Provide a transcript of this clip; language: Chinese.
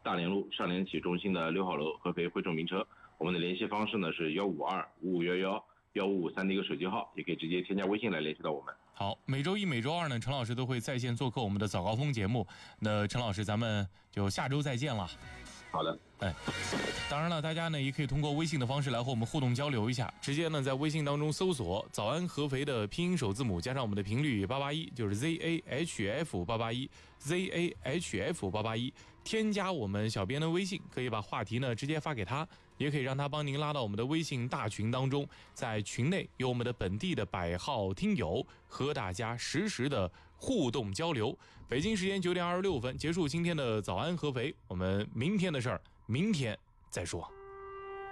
大连路上联启中心的6号楼合肥汇众名车。我们的联系方式呢是152-5511-1553的一个手机号，也可以直接添加微信来联系到我们。 好，每周一、每周二呢，陈老师都会在线做客我们的早高峰节目。那陈老师，咱们就下周再见了。 好的， 当然了，大家呢也可以通过微信的方式来和我们互动交流一下，直接呢在微信当中搜索早安合肥的拼音首字母加上我们的频率881，就是 ZAHF881 ZAHF881，添加我们小编的微信，可以把话题呢直接发给他，也可以让他帮您拉到我们的微信大群当中，在群内有我们的本地的100号听友和大家实时的互动交流。北京时间9点26分结束今天的早安合肥，我们明天的事儿明天再说。